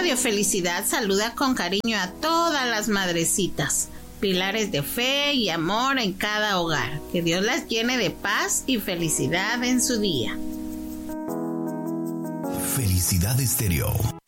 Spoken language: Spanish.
Radio Felicidad saluda con cariño a todas las madrecitas, pilares de fe y amor en cada hogar. Que Dios las llene de paz y felicidad en su día. Felicidad Estéreo.